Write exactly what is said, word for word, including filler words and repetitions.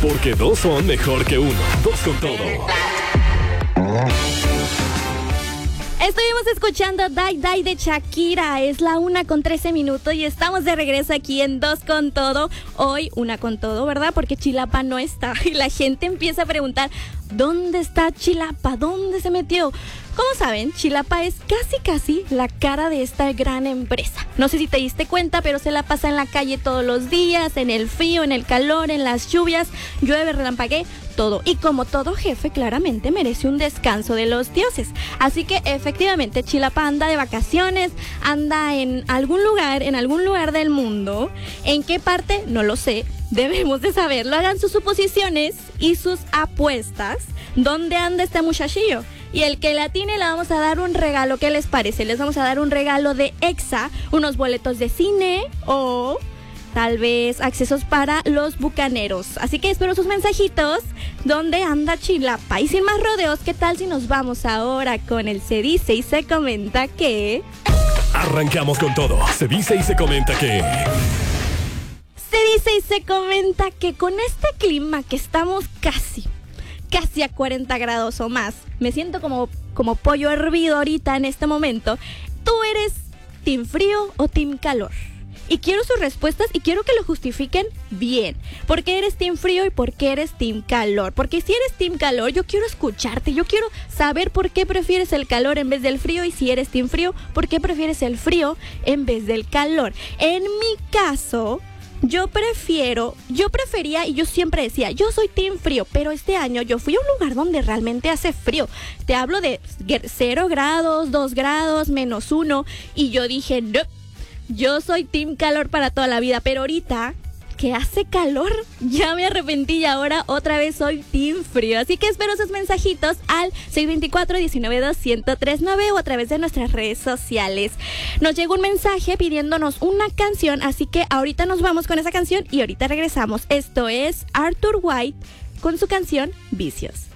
Porque dos son mejor que uno. Dos con todo. Estuvimos escuchando Die Die de Shakira. Es la una con trece minutos y estamos de regreso aquí en Dos con Todo. Hoy una con todo, ¿verdad? Porque Chilapa no está y la gente empieza a preguntar, ¿dónde está Chilapa? ¿Dónde se metió? Como saben, Chilapa es casi casi la cara de esta gran empresa. No sé si te diste cuenta, pero se la pasa en la calle todos los días, en el frío, en el calor, en las lluvias, llueve, relampaguee, todo. Y como todo jefe, claramente merece un descanso de los dioses. Así que efectivamente Chilapa anda de vacaciones, anda en algún lugar, en algún lugar del mundo. ¿En qué parte? No lo sé. Debemos de saberlo. Hagan sus suposiciones y sus apuestas. ¿Dónde anda este muchachillo? Y el que la tiene le vamos a dar un regalo. ¿Qué les parece? Les vamos a dar un regalo de Exa, unos boletos de cine o tal vez accesos para los bucaneros. Así que espero sus mensajitos. ¿Dónde anda Chilapa? Y sin más rodeos, ¿qué tal si nos vamos ahora con el Se Dice y Se Comenta Que? Arrancamos con todo. Se dice y se comenta que... Se dice y se comenta que con este clima que estamos casi, casi a cuarenta grados o más, me siento como, como pollo hervido ahorita en este momento. ¿Tú eres team frío o team calor? Y quiero sus respuestas y quiero que lo justifiquen bien. ¿Por qué eres team frío y por qué eres team calor? Porque si eres team calor, yo quiero escucharte. Yo quiero saber por qué prefieres el calor en vez del frío. Y si eres team frío, ¿por qué prefieres el frío en vez del calor? En mi caso... Yo prefiero, yo prefería y yo siempre decía, yo soy team frío, pero este año yo fui a un lugar donde realmente hace frío. Te hablo de cero grados, dos grados, menos uno, y yo dije, no, yo soy team calor para toda la vida, pero ahorita que hace calor, ya me arrepentí y ahora otra vez soy team frío. Así que espero sus mensajitos al seis dos cuatro, uno nueve dos, uno cero tres nueve o a través de nuestras redes sociales. Nos llegó un mensaje pidiéndonos una canción, así que ahorita nos vamos con esa canción y ahorita regresamos. Esto es Arthur White con su canción Vicios.